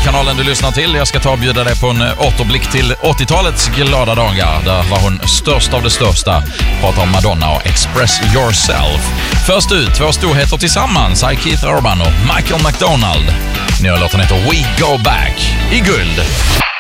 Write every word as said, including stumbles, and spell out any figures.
kanalen du lyssnar till. Jag ska ta och bjuda dig på en återblick till åttiotalets glada dagar. Där var hon störst av det största. Pratar om Madonna och Express Yourself. Först ut, två storheter tillsammans. Keith Urban och Michael McDonald. Nya låten heter We Go Back i guld.